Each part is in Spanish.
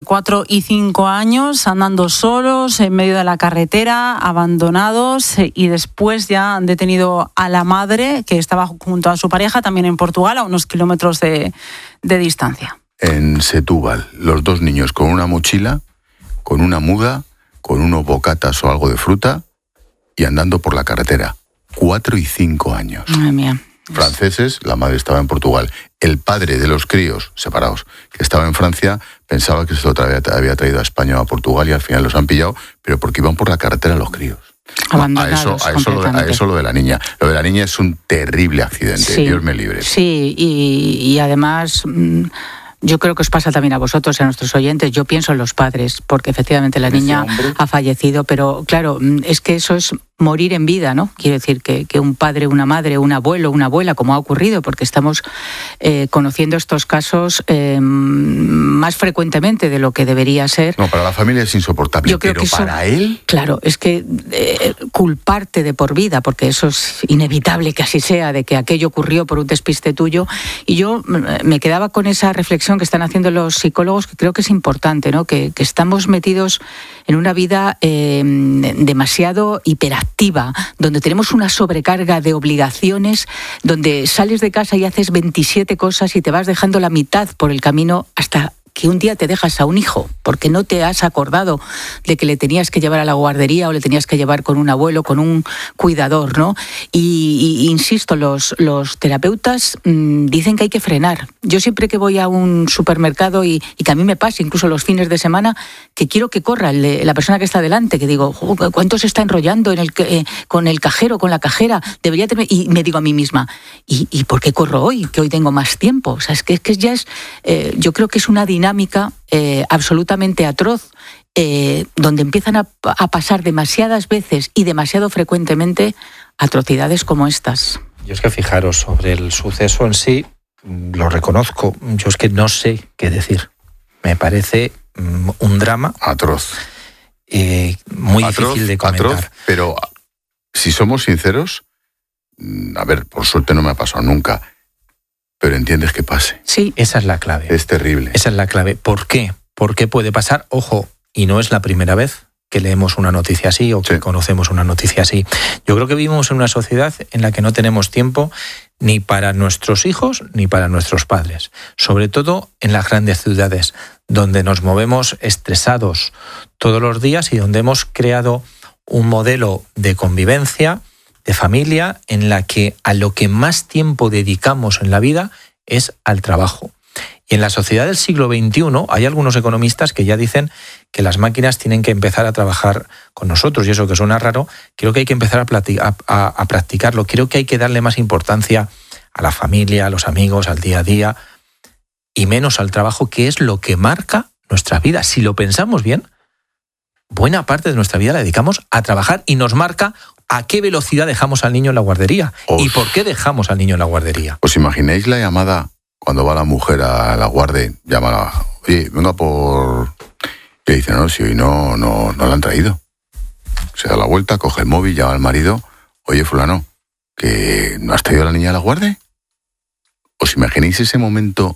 4 y 5 años, andando solos en medio de la carretera, abandonados, y después ya han detenido a la madre, que estaba junto a su pareja, también en Portugal, a unos kilómetros de distancia. En Setúbal, los dos niños con una mochila, con una muda, con unos bocatas o algo de fruta, y andando por la carretera. 4 y 5 años. Madre mía. Franceses, la madre estaba en Portugal. El padre de los críos, separados, que estaba en Francia, pensaba que se lo había traído a España o a Portugal y al final los han pillado, pero porque iban por la carretera los críos. Abandonados A eso lo de la niña. Lo de la niña es un terrible accidente, sí, Dios me libre. Sí, y además... Yo creo que os pasa también a vosotros, a nuestros oyentes. Yo pienso en los padres, porque efectivamente la niña ha fallecido, pero claro, es que eso es morir en vida, ¿no? Quiero decir que un padre, una madre, un abuelo, una abuela, como ha ocurrido, porque estamos conociendo estos casos más frecuentemente de lo que debería ser. No, para la familia es insoportable, pero para él... Claro, es que culparte de por vida, porque eso es inevitable que así sea, de que aquello ocurrió por un despiste tuyo. Y yo me quedaba con esa reflexión que están haciendo los psicólogos, que creo que es importante, ¿no? Que estamos metidos en una vida demasiado hiperactiva, donde tenemos una sobrecarga de obligaciones, donde sales de casa y haces 27 cosas y te vas dejando la mitad por el camino hasta que un día te dejas a un hijo, porque no te has acordado de que le tenías que llevar a la guardería o le tenías que llevar con un abuelo, con un cuidador, ¿no? Y insisto, los terapeutas dicen que hay que frenar. Yo siempre que voy a un supermercado y que a mí me pasa, incluso los fines de semana, que quiero que corra la persona que está delante, que digo, ¿cuánto se está enrollando con el cajero, con la cajera? Debería tener... Y me digo a mí misma, ¿y por qué corro hoy? Que hoy tengo más tiempo. O sea, es que ya es... yo creo que es una dinámica absolutamente atroz, donde empiezan a pasar demasiadas veces y demasiado frecuentemente atrocidades como estas. Yo es que fijaros, sobre el suceso en sí, lo reconozco, yo es que no sé qué decir. Me parece un drama atroz. Muy difícil de comentar. Atroz, pero si somos sinceros, a ver, por suerte no me ha pasado nunca, pero entiendes que pase. Sí. Esa es la clave. Es terrible. Esa es la clave. ¿Por qué? ¿Por qué puede pasar? Ojo, y no es la primera vez que leemos una noticia así o que conocemos una noticia así. Yo creo que vivimos en una sociedad en la que no tenemos tiempo ni para nuestros hijos ni para nuestros padres. Sobre todo en las grandes ciudades, donde nos movemos estresados todos los días y donde hemos creado un modelo de convivencia, de familia, en la que a lo que más tiempo dedicamos en la vida es al trabajo. Y en la sociedad del siglo XXI hay algunos economistas que ya dicen que las máquinas tienen que empezar a trabajar con nosotros, y eso que suena raro, creo que hay que empezar a practicarlo. Creo que hay que darle más importancia a la familia, a los amigos, al día a día, y menos al trabajo, que es lo que marca nuestra vida. Si lo pensamos bien, buena parte de nuestra vida la dedicamos a trabajar y nos marca a qué velocidad dejamos al niño en la guardería y por qué dejamos al niño en la guardería. ¿Os imagináis la llamada cuando va la mujer a la guardia? Llama, oye, venga por... Le dicen, no, si hoy no la han traído. Se da la vuelta, coge el móvil, llama al marido, oye, fulano, ¿que no has traído a la niña a la guardia? ¿Os imagináis ese momento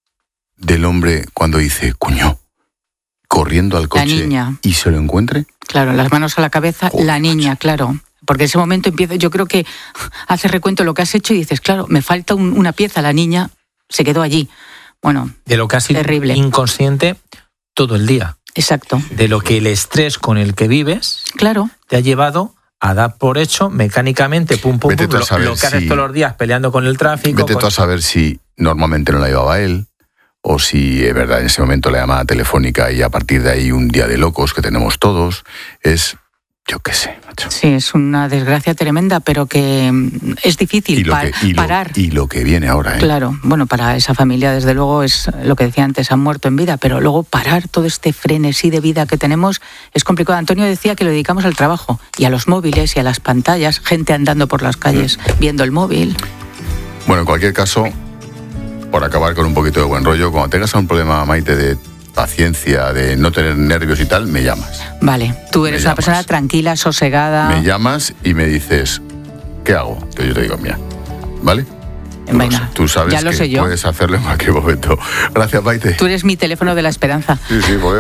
del hombre cuando dice, coño, corriendo al coche y se lo encuentre? Claro, las manos a la cabeza, joder, la niña, claro. Porque en ese momento empieza, yo creo que hace recuento lo que has hecho y dices, claro, me falta una pieza, la niña se quedó allí. Bueno, de lo que has sido terrible, inconsciente todo el día. Exacto. De lo que el estrés con el que vives, claro, te ha llevado a dar por hecho mecánicamente, pum, lo que haces todos los días peleando con el tráfico. Vete tú a saber si normalmente no la llevaba él, o si es verdad en ese momento la llamada telefónica y a partir de ahí un día de locos que tenemos todos, es... Yo qué sé, macho. Sí, es una desgracia tremenda, pero que es difícil parar. Y lo que viene ahora, ¿eh? Claro, bueno, para esa familia, desde luego, es lo que decía antes, han muerto en vida, pero luego parar todo este frenesí de vida que tenemos es complicado. Antonio decía que lo dedicamos al trabajo y a los móviles y a las pantallas, gente andando por las calles viendo el móvil. Bueno, en cualquier caso, por acabar con un poquito de buen rollo, cuando tengas un problema, Maite, de paciencia, de no tener nervios y tal, me llamas. Vale, tú eres una persona tranquila, sosegada. Me llamas y me dices, ¿qué hago? Entonces yo te digo, mira, ¿vale? Venga, tú sabes ya lo que sé yo. Puedes hacerlo en cualquier momento. Gracias, Maite. Tú eres mi teléfono de la esperanza. Sí,